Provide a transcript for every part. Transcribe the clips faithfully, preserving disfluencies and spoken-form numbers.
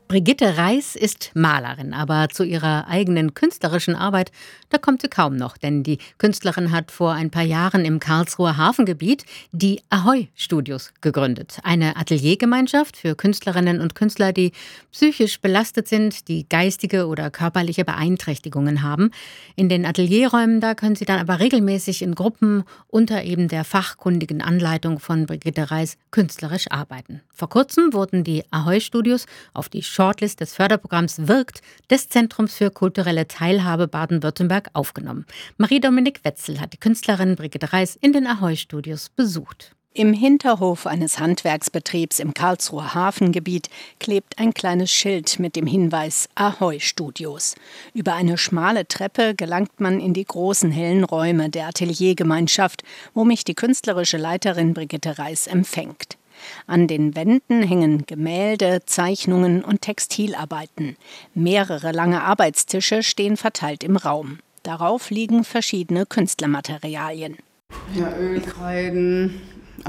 Brigitte Reis ist Malerin, aber zu ihrer eigenen künstlerischen Arbeit, da kommt sie kaum noch, denn die Künstlerin hat vor ein paar Jahren im Karlsruher Hafengebiet die Ahoi Studios gegründet. Eine Ateliergemeinschaft für Künstlerinnen und Künstler, die psychisch belastet sind, die geistige oder körperliche Beeinträchtigungen haben. In den Atelierräumen, da können sie dann aber regelmäßig in Gruppen unter eben der fachkundigen Anleitung von Brigitte Reis künstlerisch arbeiten. Vor kurzem wurden die Ahoi Studios auf die Shortlist des Förderprogramms Wirkt des Zentrums für kulturelle Teilhabe Baden-Württemberg aufgenommen. Marie-Dominik Wetzel hat die Künstlerin Brigitte Reis in den Ahoi Studios besucht. Im Hinterhof eines Handwerksbetriebs im Karlsruher Hafengebiet klebt ein kleines Schild mit dem Hinweis Ahoi Studios. Über eine schmale Treppe gelangt man in die großen hellen Räume der Ateliergemeinschaft, wo mich die künstlerische Leiterin Brigitte Reis empfängt. An den Wänden hängen Gemälde, Zeichnungen und Textilarbeiten. Mehrere lange Arbeitstische stehen verteilt im Raum. Darauf liegen verschiedene Künstlermaterialien. Ja, Ölkreiden,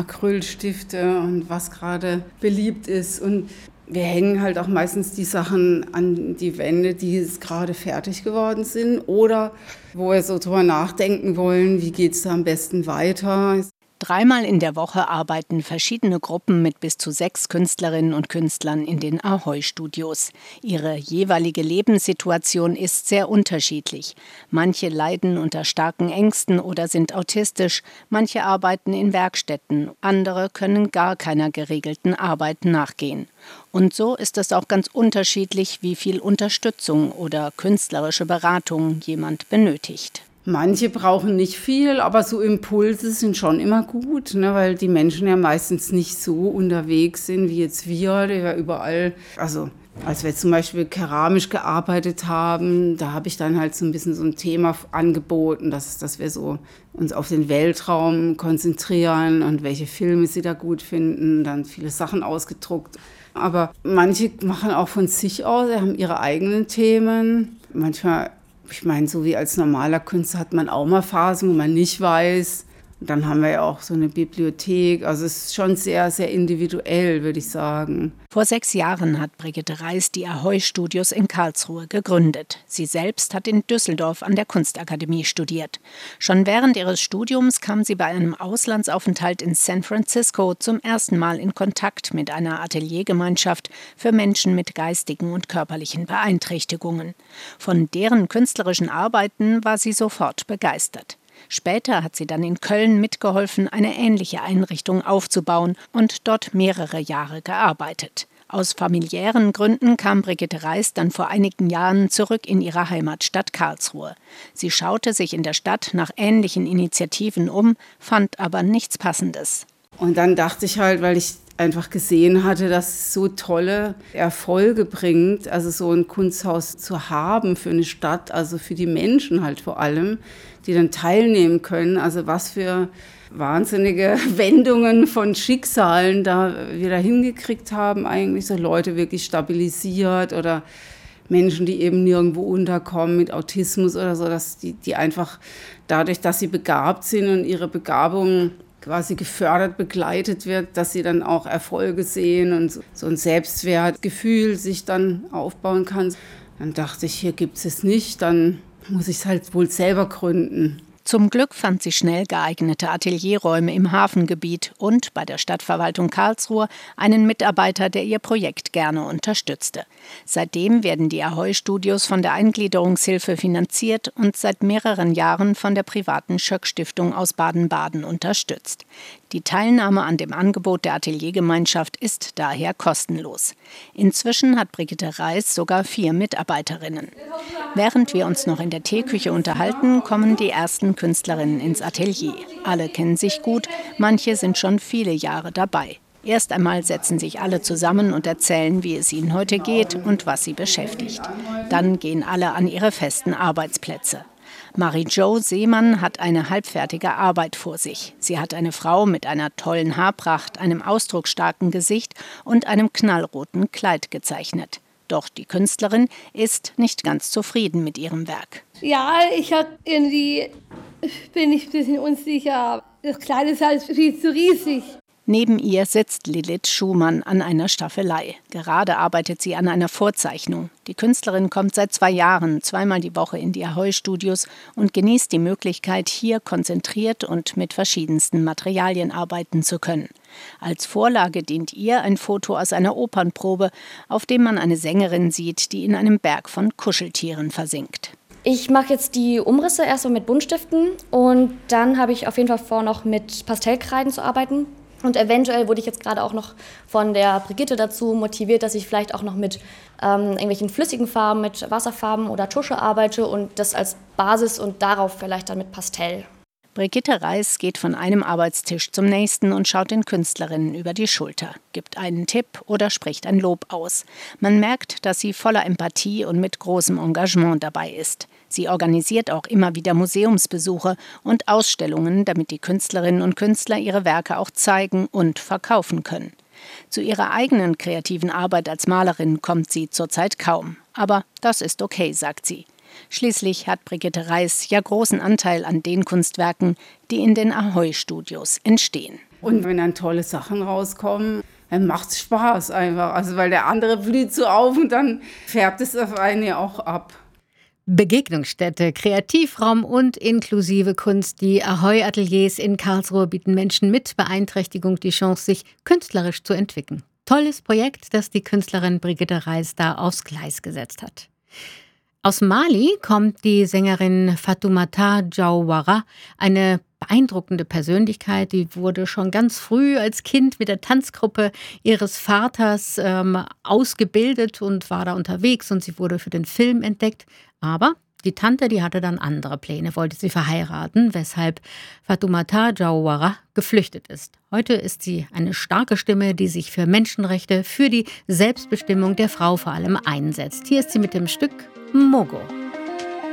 Acrylstifte und was gerade beliebt ist. Und wir hängen halt auch meistens die Sachen an die Wände, die jetzt gerade fertig geworden sind oder wo wir so drüber nachdenken wollen, wie geht es da am besten weiter. Dreimal in der Woche arbeiten verschiedene Gruppen mit bis zu sechs Künstlerinnen und Künstlern in den Ahoi Studios. Ihre jeweilige Lebenssituation ist sehr unterschiedlich. Manche leiden unter starken Ängsten oder sind autistisch, manche arbeiten in Werkstätten, andere können gar keiner geregelten Arbeit nachgehen. Und so ist es auch ganz unterschiedlich, wie viel Unterstützung oder künstlerische Beratung jemand benötigt. Manche brauchen nicht viel, aber so Impulse sind schon immer gut, ne, weil die Menschen ja meistens nicht so unterwegs sind wie jetzt wir, die ja überall, also als wir zum Beispiel keramisch gearbeitet haben, da habe ich dann halt so ein bisschen so ein Thema angeboten, dass, dass wir so uns auf den Weltraum konzentrieren und welche Filme sie da gut finden, dann viele Sachen ausgedruckt. Aber manche machen auch von sich aus, sie haben ihre eigenen Themen, manchmal. Ich meine, so wie als normaler Künstler hat man auch mal Phasen, wo man nicht weiß. Und dann haben wir ja auch so eine Bibliothek. Also es ist schon sehr, sehr individuell, würde ich sagen. Vor sechs Jahren hat Brigitte Reis die Ahoi Studios in Karlsruhe gegründet. Sie selbst hat in Düsseldorf an der Kunstakademie studiert. Schon während ihres Studiums kam sie bei einem Auslandsaufenthalt in San Francisco zum ersten Mal in Kontakt mit einer Ateliergemeinschaft für Menschen mit geistigen und körperlichen Beeinträchtigungen. Von deren künstlerischen Arbeiten war sie sofort begeistert. Später hat sie dann in Köln mitgeholfen, eine ähnliche Einrichtung aufzubauen und dort mehrere Jahre gearbeitet. Aus familiären Gründen kam Brigitte Reis dann vor einigen Jahren zurück in ihre Heimatstadt Karlsruhe. Sie schaute sich in der Stadt nach ähnlichen Initiativen um, fand aber nichts Passendes. Und dann dachte ich halt, weil ich einfach gesehen hatte, dass es so tolle Erfolge bringt, also so ein Kunsthaus zu haben für eine Stadt, also für die Menschen halt vor allem, die dann teilnehmen können. Also was für wahnsinnige Wendungen von Schicksalen da wir da hingekriegt haben, eigentlich so Leute wirklich stabilisiert oder Menschen, die eben nirgendwo unterkommen mit Autismus oder so, dass die, die einfach dadurch, dass sie begabt sind und ihre Begabung quasi gefördert, begleitet wird, dass sie dann auch Erfolge sehen und so ein Selbstwertgefühl sich dann aufbauen kann. Dann dachte ich, hier gibt es es nicht, dann muss ich es halt wohl selber gründen. Zum Glück fand sie schnell geeignete Atelierräume im Hafengebiet und bei der Stadtverwaltung Karlsruhe einen Mitarbeiter, der ihr Projekt gerne unterstützte. Seitdem werden die Ahoi Studios von der Eingliederungshilfe finanziert und seit mehreren Jahren von der privaten Schöck-Stiftung aus Baden-Baden unterstützt. Die Teilnahme an dem Angebot der Ateliergemeinschaft ist daher kostenlos. Inzwischen hat Brigitte Reis sogar vier Mitarbeiterinnen. Während wir uns noch in der Teeküche unterhalten, kommen die ersten Künstlerinnen ins Atelier. Alle kennen sich gut, manche sind schon viele Jahre dabei. Erst einmal setzen sich alle zusammen und erzählen, wie es ihnen heute geht und was sie beschäftigt. Dann gehen alle an ihre festen Arbeitsplätze. Marie-Jo Seemann hat eine halbfertige Arbeit vor sich. Sie hat eine Frau mit einer tollen Haarpracht, einem ausdrucksstarken Gesicht und einem knallroten Kleid gezeichnet. Doch die Künstlerin ist nicht ganz zufrieden mit ihrem Werk. Ja, ich hab irgendwie bin ich ein bisschen unsicher. Das Kleid ist halt viel zu riesig. Neben ihr sitzt Lilith Schumann an einer Staffelei. Gerade arbeitet sie an einer Vorzeichnung. Die Künstlerin kommt seit zwei Jahren zweimal die Woche in die Ahoi-Studios und genießt die Möglichkeit, hier konzentriert und mit verschiedensten Materialien arbeiten zu können. Als Vorlage dient ihr ein Foto aus einer Opernprobe, auf dem man eine Sängerin sieht, die in einem Berg von Kuscheltieren versinkt. Ich mache jetzt die Umrisse erstmal mit Buntstiften und dann habe ich auf jeden Fall vor, noch mit Pastellkreiden zu arbeiten. Und eventuell wurde ich jetzt gerade auch noch von der Brigitte dazu motiviert, dass ich vielleicht auch noch mit ähm, irgendwelchen flüssigen Farben, mit Wasserfarben oder Tusche arbeite und das als Basis und darauf vielleicht dann mit Pastell. Brigitte Reis geht von einem Arbeitstisch zum nächsten und schaut den Künstlerinnen über die Schulter, gibt einen Tipp oder spricht ein Lob aus. Man merkt, dass sie voller Empathie und mit großem Engagement dabei ist. Sie organisiert auch immer wieder Museumsbesuche und Ausstellungen, damit die Künstlerinnen und Künstler ihre Werke auch zeigen und verkaufen können. Zu ihrer eigenen kreativen Arbeit als Malerin kommt sie zurzeit kaum. Aber das ist okay, sagt sie. Schließlich hat Brigitte Reis ja großen Anteil an den Kunstwerken, die in den Ahoi-Studios entstehen. Und wenn dann tolle Sachen rauskommen, dann macht es Spaß einfach. Also weil der andere blüht so auf und dann färbt es auf einen ja auch ab. Begegnungsstätte, Kreativraum und inklusive Kunst. Die Ahoi-Ateliers in Karlsruhe bieten Menschen mit Beeinträchtigung die Chance, sich künstlerisch zu entwickeln. Tolles Projekt, das die Künstlerin Brigitte Reis da aufs Gleis gesetzt hat. Aus Mali kommt die Sängerin Fatoumata Diawara, eine beeindruckende Persönlichkeit. Die wurde schon ganz früh als Kind mit der Tanzgruppe ihres Vaters ähm, ausgebildet und war da unterwegs und sie wurde für den Film entdeckt. Aber die Tante, die hatte dann andere Pläne, wollte sie verheiraten, weshalb Fatoumata Diawara geflüchtet ist. Heute ist sie eine starke Stimme, die sich für Menschenrechte, für die Selbstbestimmung der Frau vor allem einsetzt. Hier ist sie mit dem Stück Mogo.